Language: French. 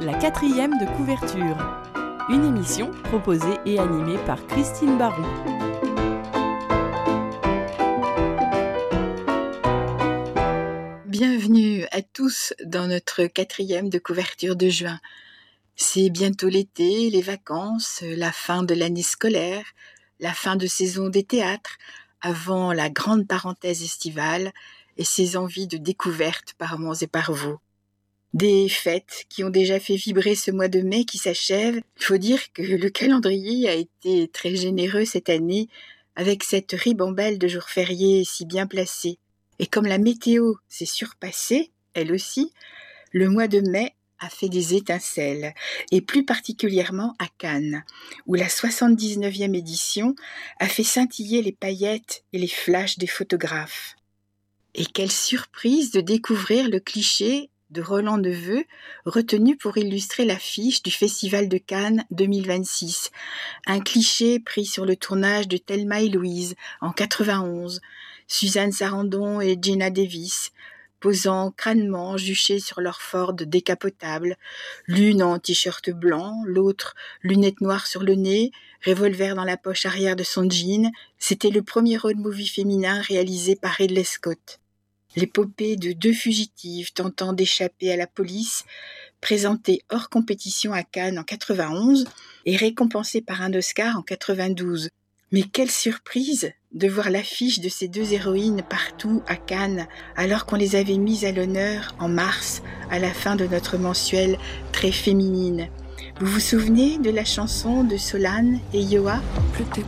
la 4e de couverture. Une émission proposée et animée par Christine Baron. Bienvenue à tous dans notre 4e de couverture de juin. C'est bientôt l'été, les vacances, la fin de l'année scolaire, la fin de saison des théâtres, avant la grande parenthèse estivale et ses envies de découverte par moi et par vous. Des fêtes qui ont déjà fait vibrer ce mois de mai qui s'achève. Il faut dire que le calendrier a été très généreux cette année avec cette ribambelle de jours fériés si bien placés. Et comme la météo s'est surpassée, elle aussi, le mois de mai a fait des étincelles, et plus particulièrement à Cannes, où la 79e édition a fait scintiller les paillettes et les flashs des photographes. Et quelle surprise de découvrir le cliché de Roland Neveu, retenu pour illustrer l'affiche du Festival de Cannes 2026. Un cliché pris sur le tournage de Thelma et Louise en 91, Suzanne Sarandon et Geena Davis, posant crânement juchés sur leur Ford décapotable, l'une en t-shirt blanc, l'autre lunettes noires sur le nez, revolver dans la poche arrière de son jean. C'était le premier road movie féminin réalisé par Ridley Scott. L'épopée de 2 fugitives tentant d'échapper à la police, présentée hors compétition à Cannes en 91 et récompensée par un Oscar en 92. Mais quelle surprise de voir l'affiche de ces 2 héroïnes partout à Cannes, alors qu'on les avait mises à l'honneur en mars, à la fin de notre mensuel très féminine. Vous vous souvenez de la chanson de Solane et Yoa ?